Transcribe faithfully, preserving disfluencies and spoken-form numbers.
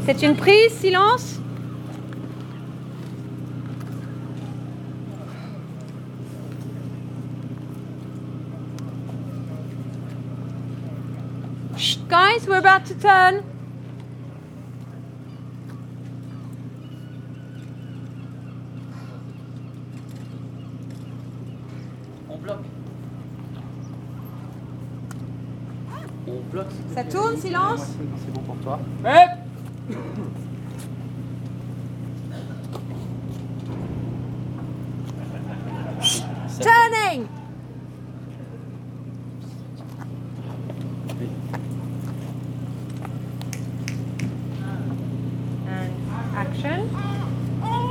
C'est une prise, silence. Shh, guys, we're about to turn. On bloque. On bloque. Ça tourne, silence. C'est bon pour toi. Ouais.